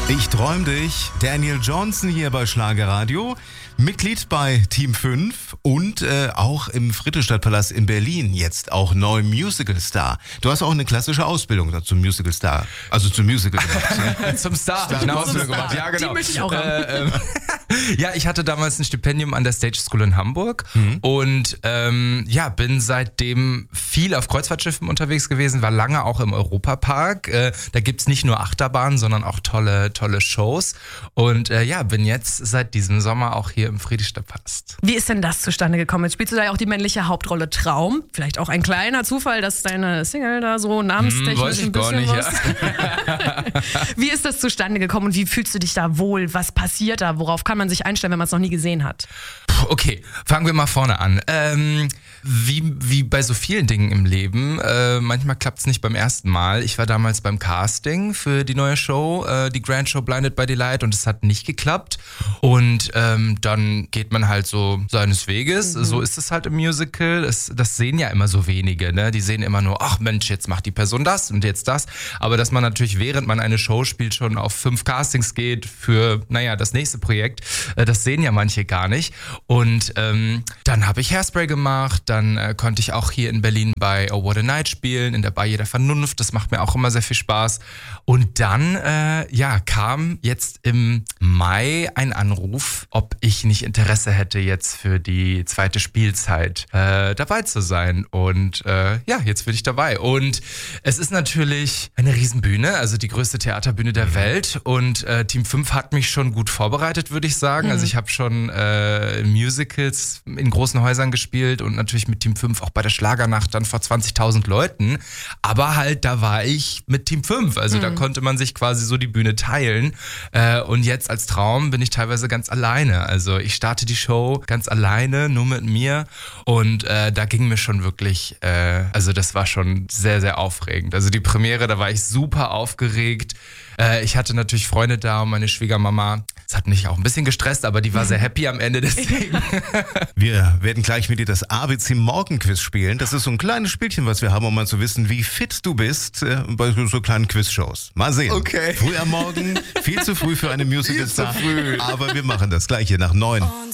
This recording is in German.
Ich träum dich, Daniel Johnson hier bei Schlagerradio, Mitglied bei Team 5 und auch im Friedrichstadtpalast in Berlin jetzt auch neu Musicalstar. Du hast auch eine klassische Ausbildung zum Musicalstar, also zum Musical gemacht. Zum Star habe ich eine Ausbildung gemacht, ja genau. Die möchte ich auch haben. Ja, ich hatte damals ein Stipendium an der Stage School in Hamburg und bin seitdem viel auf Kreuzfahrtschiffen unterwegs gewesen, war lange auch im Europapark. Da gibt's nicht nur Achterbahnen, sondern auch tolle Shows und bin jetzt seit diesem Sommer auch hier im Friedrichstadtpalast. Wie ist denn das zustande gekommen? Jetzt spielst du da ja auch die männliche Hauptrolle Traum. Vielleicht auch ein kleiner Zufall, dass deine Single da so namenstechnisch weiß ich ein gar bisschen nicht, was. Wie ist das zustande gekommen und wie fühlst du dich da wohl? Was passiert da? Worauf kann man sich einstellen, wenn man es noch nie gesehen hat? Okay, fangen wir mal vorne an. Wie bei so vielen Dingen im Leben, manchmal klappt es nicht beim ersten Mal. Ich war damals beim Casting für die neue Show, die Grand Show Blinded by Delight, und es hat nicht geklappt. Und dann geht man halt so seines Weges. So ist es halt im Musical. Das sehen ja immer so wenige, ne? Die sehen immer nur, ach Mensch, jetzt macht die Person das und jetzt das. Aber dass man natürlich, während man eine Show spielt, schon auf 5 Castings geht für, das nächste Projekt, das sehen ja manche gar nicht. Und dann habe ich Hairspray gemacht, dann konnte ich auch hier in Berlin bei Oh What a Night spielen, in der Bar der Vernunft, das macht mir auch immer sehr viel Spaß. Und dann kam jetzt im Mai ein Anruf, ob ich nicht Interesse hätte, jetzt für die zweite Spielzeit dabei zu sein. Und jetzt bin ich dabei. Und es ist natürlich eine Riesenbühne, also die größte Theaterbühne der Welt. Und Team 5 hat mich schon gut vorbereitet, würde ich sagen. Also ich habe schon Musicals in großen Häusern gespielt und natürlich mit Team 5 auch bei der Schlagernacht dann vor 20.000 Leuten. Aber halt, da war ich mit Team 5. Also da konnte man sich quasi so die Bühne teilen. Und jetzt als Traum bin ich teilweise ganz alleine. Also ich starte die Show ganz alleine, nur mit mir. Und da ging mir schon wirklich, das war schon sehr, sehr aufregend. Also die Premiere, da war ich super aufgeregt. Ich hatte natürlich Freunde da und meine Schwiegermama. Das hat mich auch ein bisschen gestresst, aber die war sehr happy am Ende, deswegen. Wir werden gleich mit dir das ABC Morgenquiz spielen. Das ist so ein kleines Spielchen, was wir haben, um mal zu wissen, wie fit du bist bei so kleinen Quizshows. Mal sehen. Okay. Früh am Morgen, viel zu früh für eine Musical-Star. Aber wir machen das gleich hier nach 9.